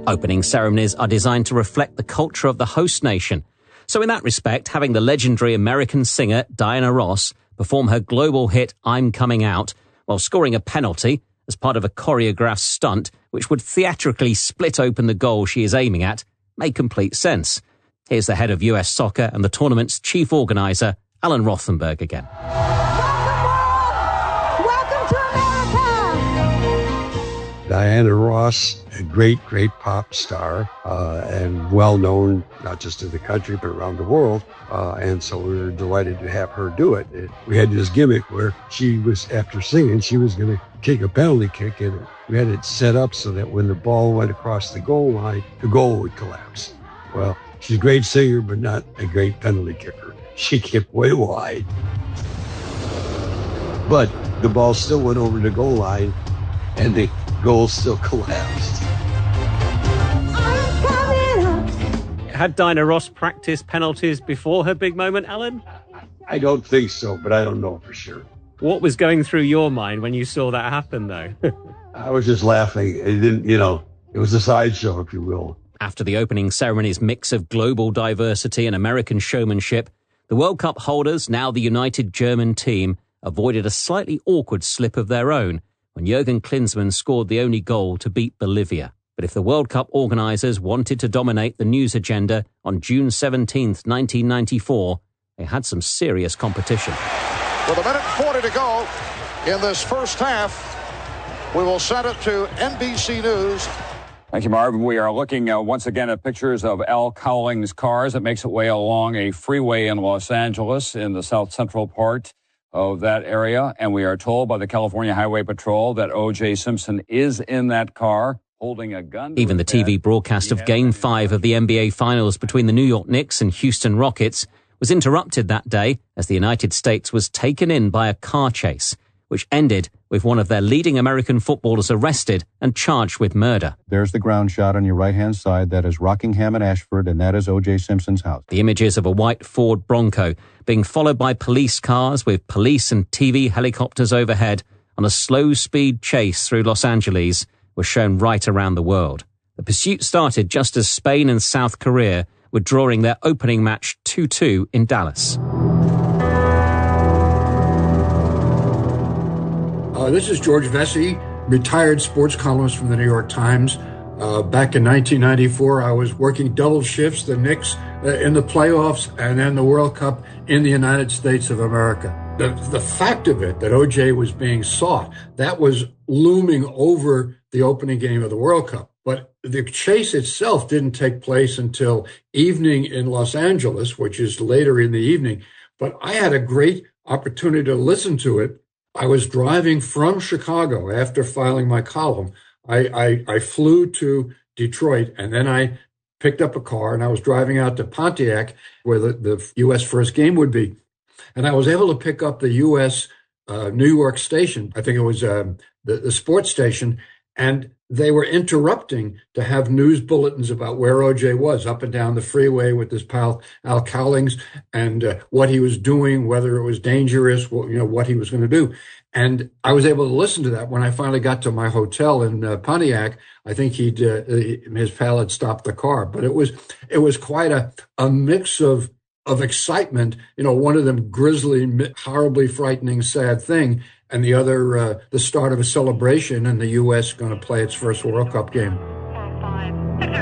Opening ceremonies are designed to reflect the culture of the host nation. So in that respect, having the legendary American singer Diana Ross perform her global hit I'm Coming Out while scoring a penalty as part of a choreographed stunt which would theatrically split open the goal she is aiming at made complete sense. Here's the head of US Soccer and the tournament's chief organiser, Alan Rothenberg again. Welcome to America! Diana Ross, a great pop star, and well-known not just in the country but around the world. And so we were delighted to have her do it. We had this gimmick where she was, after singing, she was going to kick a penalty kick, and we had it set up so that when the ball went across the goal line, the goal would collapse. Well, she's a great singer, but not a great penalty kicker. She kicked way wide. But the ball still went over the goal line, and the goal still collapsed. Had Diana Ross practiced penalties before her big moment, Alan? I don't think so, but I don't know for sure. What was going through your mind when you saw that happen, though? I was just laughing. It didn't, it was a sideshow, if you will. After the opening ceremony's mix of global diversity and American showmanship, the World Cup holders, now the United German team, avoided a slightly awkward slip of their own when Jürgen Klinsmann scored the only goal to beat Bolivia. But if the World Cup organisers wanted to dominate the news agenda on June 17th, 1994, they had some serious competition. With 1:40 to go in this first half, we will send it to NBC News. Thank you, Marv. We are looking once again at pictures of Al Cowling's cars that makes its way along a freeway in Los Angeles in the south central part of that area. And we are told by the California Highway Patrol that O.J. Simpson is in that car holding a gun. Even the TV broadcast of Game 5 of the NBA Finals between the New York Knicks and Houston Rockets was interrupted that day as the United States was taken in by a car chase, which ended with one of their leading American footballers arrested and charged with murder. There's the ground shot on your right-hand side. That is Rockingham and Ashford, and that is O.J. Simpson's house. The images of a white Ford Bronco being followed by police cars with police and TV helicopters overhead on a slow-speed chase through Los Angeles were shown right around the world. The pursuit started just as Spain and South Korea were drawing their opening match 2-2 in Dallas. This is George Vesey, retired sports columnist from the New York Times. Back in 1994, I was working double shifts, the Knicks in the playoffs and then the World Cup in the United States of America. The fact of it that O.J. was being sought, that was looming over the opening game of the World Cup. But the chase itself didn't take place until evening in Los Angeles, which is later in the evening. But I had a great opportunity to listen to it. I was driving from Chicago after filing my column. I flew to Detroit, and then I picked up a car, and I was driving out to Pontiac, where the U.S. first game would be. And I was able to pick up the U.S. New York station. I think it was the sports station. And they were interrupting to have news bulletins about where O.J. was up and down the freeway with his pal Al Cowlings and what he was doing, whether it was dangerous, what he was going to do. And I was able to listen to that when I finally got to my hotel in Pontiac. I think his pal had stopped the car, but it was quite a mix of excitement. One of them grisly, horribly frightening, sad thing, and the other, the start of a celebration and the U.S. going to play its first World Cup game.